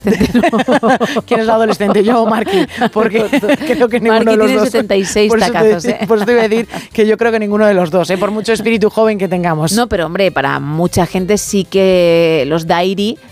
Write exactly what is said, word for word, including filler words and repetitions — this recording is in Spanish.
¿Quién es la adolescente? Yo o Marky, porque creo que ninguno Marky de los tiene dos. setenta y seis por eso tacazos, te, ¿eh? Por eso te iba a decir que yo creo que ninguno de los dos, ¿eh? Por mucho espíritu joven que tengamos. No, pero hombre, para mucha gente sí que los Dairy